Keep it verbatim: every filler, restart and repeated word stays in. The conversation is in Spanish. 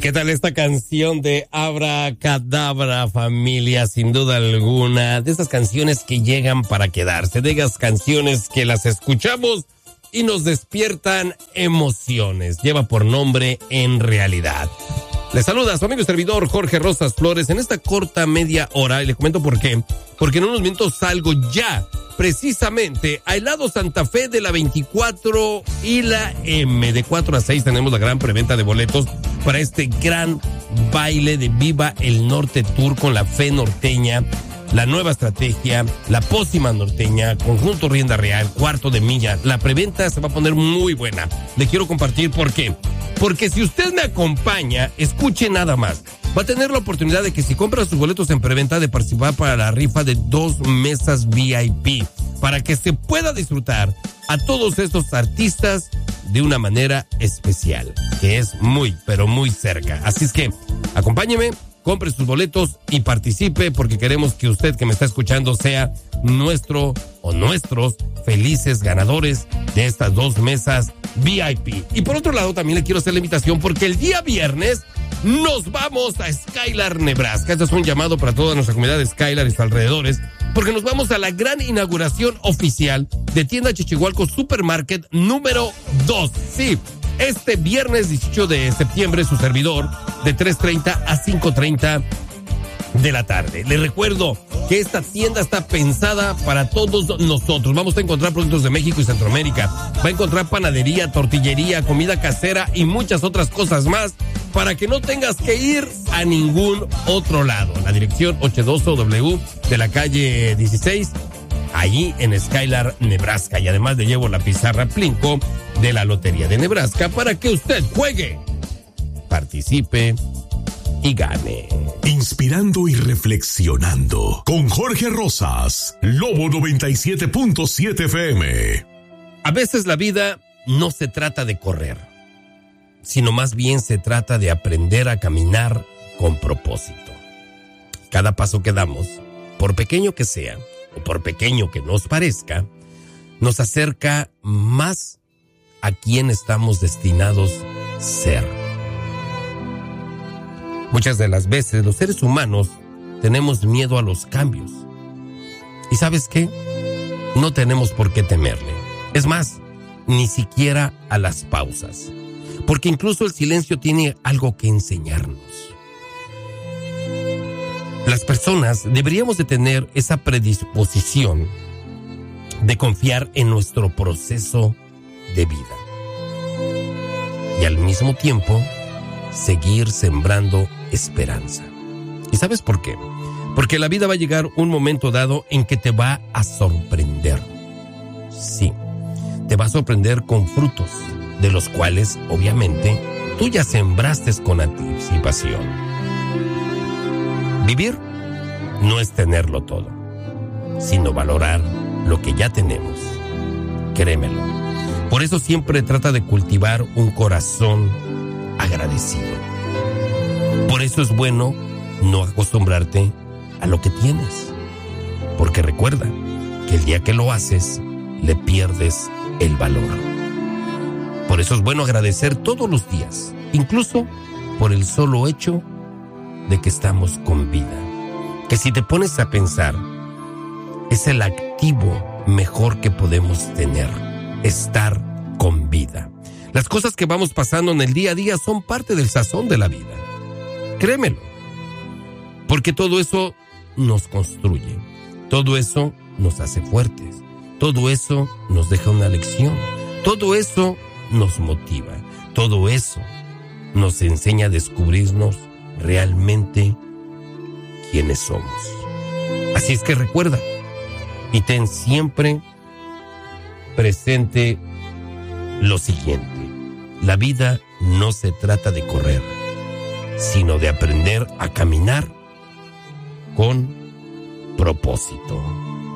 ¿Qué tal esta canción de Abracadabra, familia? Sin duda alguna, de esas canciones que llegan para quedarse, de esas canciones que las escuchamos y nos despiertan emociones. Lleva por nombre En Realidad. Le saluda a su amigo y servidor Jorge Rosas Flores en esta corta media hora y le comento por qué. Porque en unos minutos salgo ya precisamente a Helado Santa Fe de la veinticuatro y la M. De cuatro a seis tenemos la gran preventa de boletos para este gran baile de Viva el Norte Tour con la Fe Norteña, la nueva estrategia, la pócima norteña, conjunto Rienda Real, cuarto de milla. La preventa se va a poner muy buena. Le quiero compartir por qué. Porque si usted me acompaña, escuche nada más. Va a tener la oportunidad de que si compra sus boletos en preventa de participar para la rifa de dos mesas V I P. Para que se pueda disfrutar a todos estos artistas de una manera especial. Que es muy, pero muy cerca. Así es que acompáñeme, compre sus boletos y participe porque queremos que usted que me está escuchando sea nuestro o nuestros felices ganadores de estas dos mesas V I P. Y por otro lado también le quiero hacer la invitación porque el día viernes nos vamos a Skylar, Nebraska. Este es un llamado para toda nuestra comunidad de Skylar y sus alrededores porque nos vamos a la gran inauguración oficial de Tienda Chichihualco Supermarket número dos. Sí, este viernes dieciocho de septiembre, su servidor, de tres treinta a cinco treinta de la tarde. Les recuerdo que esta tienda está pensada para todos nosotros. Vamos a encontrar productos de México y Centroamérica. Va a encontrar panadería, tortillería, comida casera y muchas otras cosas más para que no tengas que ir a ningún otro lado. La dirección ochenta y dos W de la calle dieciséis, allí en Skylar, Nebraska. Y además le llevo la pizarra Plinko de la Lotería de Nebraska para que usted juegue, participe y gane. Inspirando y reflexionando con Jorge Rosas, Lobo noventa y siete punto siete F M. A veces la vida no se trata de correr, sino más bien se trata de aprender a caminar con propósito. Cada paso que damos, por pequeño que sea, o por pequeño que nos parezca, nos acerca más a quien estamos destinados a ser. Muchas de las veces los seres humanos tenemos miedo a los cambios. ¿Y sabes qué? No tenemos por qué temerle. Es más, ni siquiera a las pausas. Porque incluso el silencio tiene algo que enseñarnos. Las personas deberíamos de tener esa predisposición de confiar en nuestro proceso de vida. Y al mismo tiempo, seguir sembrando esperanza. ¿Y sabes por qué? Porque la vida va a llegar un momento dado en que te va a sorprender. Sí, te va a sorprender con frutos, de los cuales, obviamente, tú ya sembraste con anticipación. Vivir no es tenerlo todo, sino valorar lo que ya tenemos. Créemelo. Por eso siempre trata de cultivar un corazón agradecido. Por eso es bueno no acostumbrarte a lo que tienes. Porque recuerda que el día que lo haces, le pierdes el valor. Por eso es bueno agradecer todos los días, incluso por el solo hecho de que estamos con vida. Que si te pones a pensar, es el activo mejor que podemos tener, estar con vida. Las cosas que vamos pasando en el día a día son parte del sazón de la vida. Créemelo. Porque todo eso nos construye. Todo eso nos hace fuertes. Todo eso nos deja una lección. Todo eso nos motiva. Todo eso nos enseña a descubrirnos realmente quiénes somos. Así es que recuerda y ten siempre presente lo siguiente. La vida no se trata de correr, sino de aprender a caminar con propósito.